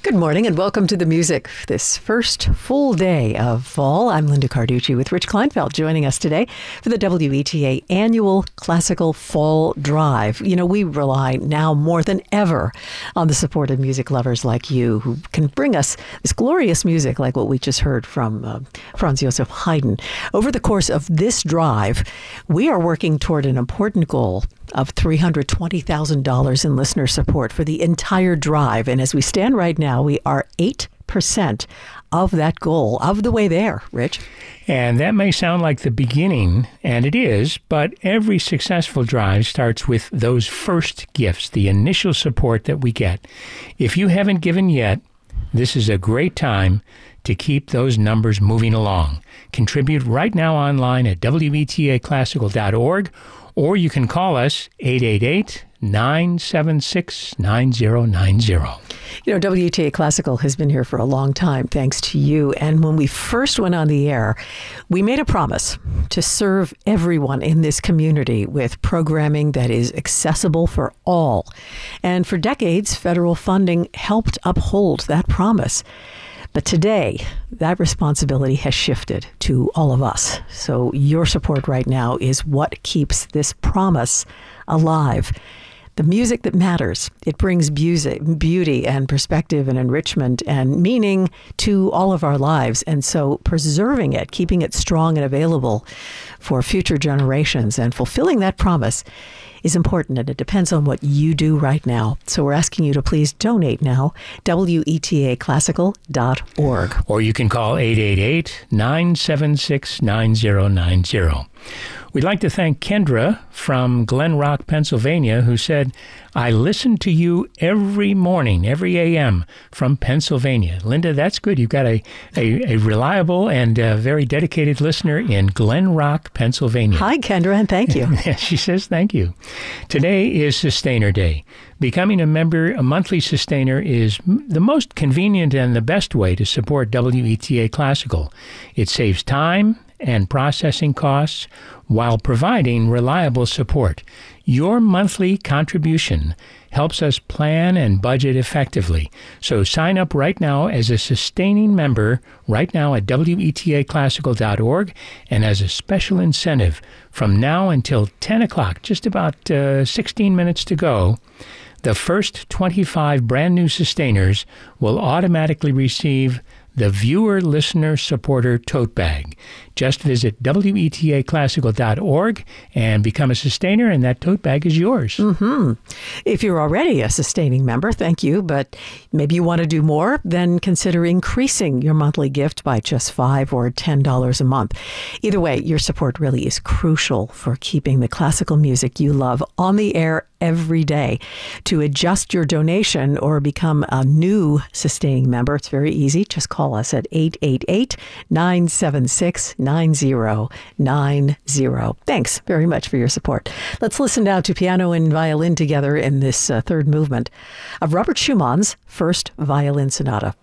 Good morning and welcome to the music. This first full day of fall. I'm Linda Carducci with Rich Kleinfeld joining us today for the WETA annual Classical Fall Drive. You know, we rely now more than ever on the support of music lovers like you who can bring us this glorious music like what we just heard from Franz Joseph Haydn. Over the course of this drive, we are working toward an important goal of $320,000 in listener support for the entire drive. And as we stand right now, we are 8% of that goal, of the way there, Rich. And that may sound like the beginning, and it is, but every successful drive starts with those first gifts, the initial support that we get. If you haven't given yet, this is a great time to keep those numbers moving along. Contribute right now online at WETAclassical.org, or you can call us 888-976-9090. You know, WETA Classical has been here for a long time, thanks to you. And when we first went on the air, we made a promise to serve everyone in this community with programming that is accessible for all. And for decades, federal funding helped uphold that promise. But today, that responsibility has shifted to all of us. So your support right now is what keeps this promise alive. The music that matters. It brings beauty and perspective and enrichment and meaning to all of our lives. And so preserving it, keeping it strong and available for future generations and fulfilling that promise is important, and it depends on what you do right now. So we're asking you to please donate now, WETAclassical.org. Or you can call 888-976-9090. We'd like to thank Kendra from Glen Rock, Pennsylvania, who said, I listen to you every morning, every a.m. from Pennsylvania. Linda, that's good. You've got a reliable and very dedicated listener in Glen Rock, Pennsylvania. Hi, Kendra, and thank you. She says thank you. Today is Sustainer Day. Becoming a monthly sustainer is the most convenient and the best way to support WETA Classical. It saves time and processing costs while providing reliable support. Your monthly contribution helps us plan and budget effectively. So sign up right now as a sustaining member right now at WETAclassical.org, and as a special incentive from now until 10 o'clock, just about 16 minutes to go, the first 25 brand new sustainers will automatically receive the Viewer Listener Supporter Tote Bag. Just visit WETAclassical.org and become a sustainer, and that tote bag is yours. Mm-hmm. If you're already a sustaining member, thank you, but maybe you want to do more, then consider increasing your monthly gift by just $5 or $10 a month. Either way, your support really is crucial for keeping the classical music you love on the air every day. To adjust your donation or become a new sustaining member, it's very easy. Just call us at 888-976-9090. Thanks very much for your support. Let's listen now to piano and violin together in this third movement of Robert Schumann's First Violin Sonata.